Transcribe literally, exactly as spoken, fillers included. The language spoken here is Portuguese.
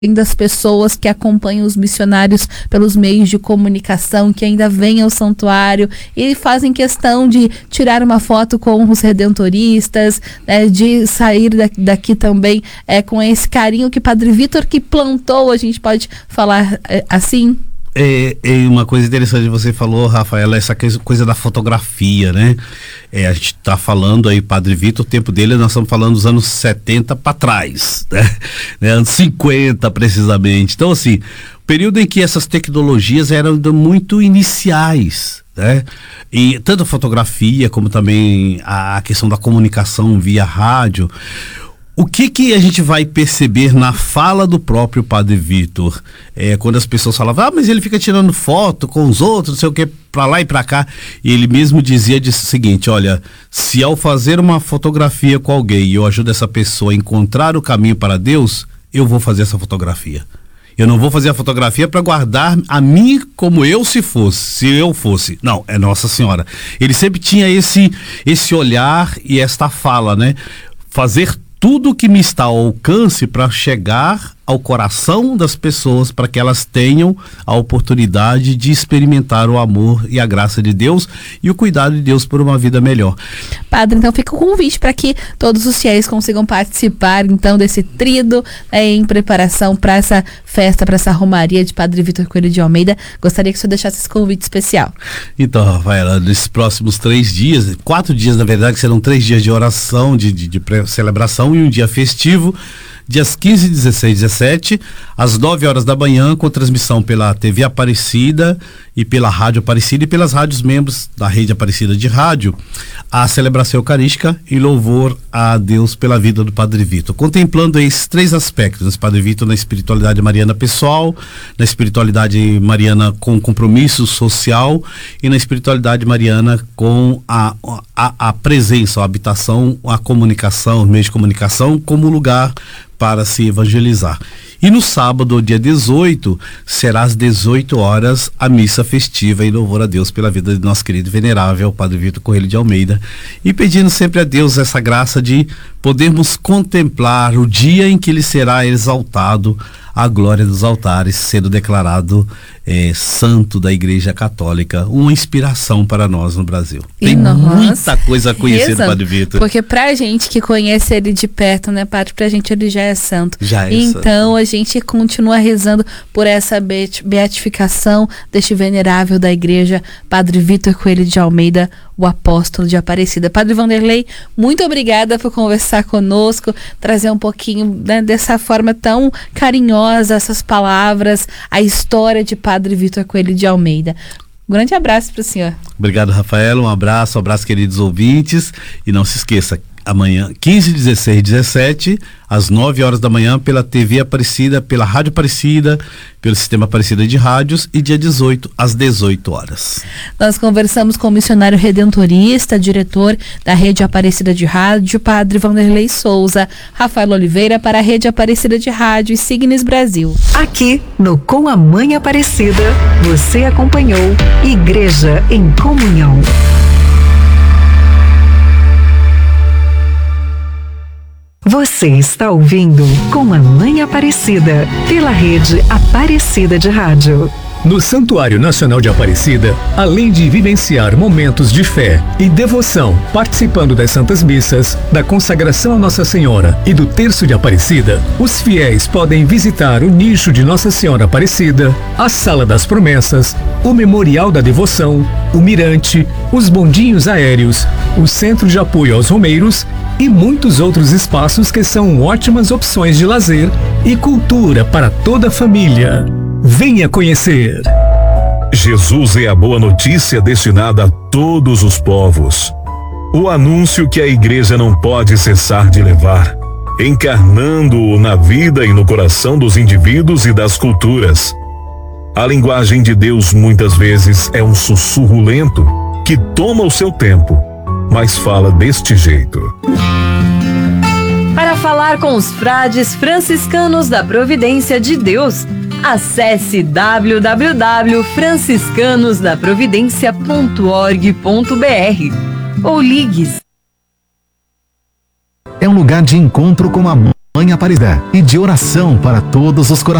das pessoas que acompanham os missionários pelos meios de comunicação, que ainda vêm ao santuário e fazem questão de tirar uma foto com os redentoristas, né, de sair daqui também é, com esse carinho que Padre Vitor que plantou, a gente pode falar é, assim? É, é uma coisa interessante que você falou, Rafaela, essa coisa da fotografia, né? É, a gente está falando aí, Padre Vitor, o tempo dele, nós estamos falando dos anos setenta para trás, né? né? Anos cinquenta, precisamente. Então, assim, período em que essas tecnologias eram muito iniciais, né? E tanto a fotografia como também a, a questão da comunicação via rádio. O que que a gente vai perceber na fala do próprio Padre Vitor? É, quando as pessoas falavam, ah, mas ele fica tirando foto com os outros, não sei o que, pra lá e pra cá. E ele mesmo dizia disse o seguinte, olha, se ao fazer uma fotografia com alguém e eu ajudo essa pessoa a encontrar o caminho para Deus, eu vou fazer essa fotografia. Eu não vou fazer a fotografia para guardar a mim como eu se fosse, se eu fosse. Não, é Nossa Senhora. Ele sempre tinha esse, esse olhar e esta fala, né? Fazer tudo que me está ao alcance para chegar ao coração das pessoas, para que elas tenham a oportunidade de experimentar o amor e a graça de Deus e o cuidado de Deus por uma vida melhor. Padre, então fica o convite para que todos os fiéis consigam participar então desse tríduo é, em preparação para essa festa, para essa romaria de Padre Vitor Coelho de Almeida. Gostaria que o senhor deixasse esse convite especial. Então, Rafaela, nesses próximos três dias, quatro dias na verdade, serão três dias de oração, de, de, de celebração e um dia festivo, dias quinze, dezesseis e dezessete, às nove horas da manhã, com transmissão pela T V Aparecida e pela Rádio Aparecida e pelas rádios membros da Rede Aparecida de Rádio, a celebração eucarística em louvor a Deus pela vida do Padre Vitor, contemplando esses três aspectos, Padre Vitor na espiritualidade mariana pessoal, na espiritualidade mariana com compromisso social e na espiritualidade mariana com a, a, a presença, a habitação, a comunicação, os meios de comunicação como lugar para se evangelizar. E no sábado, dia dezoito, será às dezoito horas a missa festiva em louvor a Deus pela vida de nosso querido e venerável Padre Vitor Coelho de Almeida, e pedindo sempre a Deus essa graça de podermos contemplar o dia em que ele será exaltado à glória dos altares, sendo declarado eh, santo da Igreja Católica, uma inspiração para nós no Brasil. E Tem nós, muita coisa a conhecer do Padre Vitor. Porque pra gente que conhece ele de perto, né, Padre, pra gente ele já é santo. Já é então santo. A gente continua rezando por essa beatificação deste venerável da Igreja, Padre Vitor Coelho de Almeida, o apóstolo de Aparecida. Padre Vanderlei, muito obrigada por conversar conosco, trazer um pouquinho, né, dessa forma tão carinhosa essas palavras, a história de Padre Vitor Coelho de Almeida. Um grande abraço para o senhor. Obrigado, Rafaela. Um abraço, um abraço, queridos ouvintes. E não se esqueça, amanhã, quinze, dezesseis e dezessete, às nove horas da manhã, pela T V Aparecida, pela Rádio Aparecida, pelo Sistema Aparecida de Rádios, e dia dezoito, às dezoito horas. Nós conversamos com o missionário redentorista, diretor da Rede Aparecida de Rádio, Padre Vanderlei Souza. Rafael Oliveira para a Rede Aparecida de Rádio e Signes Brasil. Aqui no Com a Mãe Aparecida, você acompanhou Igreja em Comunhão. Você está ouvindo Com a Mãe Aparecida, pela Rede Aparecida de Rádio. No Santuário Nacional de Aparecida, além de vivenciar momentos de fé e devoção, participando das Santas Missas, da consagração a Nossa Senhora e do Terço de Aparecida, os fiéis podem visitar o nicho de Nossa Senhora Aparecida, a Sala das Promessas, o Memorial da Devoção, o Mirante, os bondinhos aéreos, o Centro de Apoio aos Romeiros e muitos outros espaços que são ótimas opções de lazer e cultura para toda a família. Venha conhecer! Jesus é a boa notícia destinada a todos os povos. O anúncio que a Igreja não pode cessar de levar, encarnando-o na vida e no coração dos indivíduos e das culturas. A linguagem de Deus muitas vezes é um sussurro lento que toma o seu tempo, mas fala deste jeito. Para falar com os frades franciscanos da Providência de Deus, acesse w w w ponto franciscanos da providencia ponto org ponto b r ou ligue. É um lugar de encontro com a mãe. Mãe Aparecida e de oração para todos os corações.